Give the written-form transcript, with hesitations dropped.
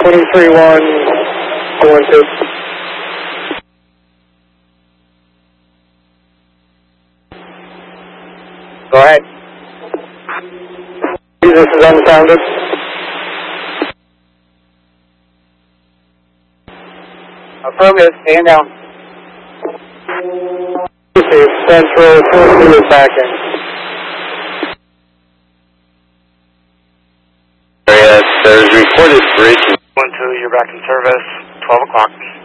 23-1, going to. Go ahead. This is unsounded. Affirmative, stand down. Central, 2 is back in. There's reported bridge. 1-2, you're back in service, 12 o'clock.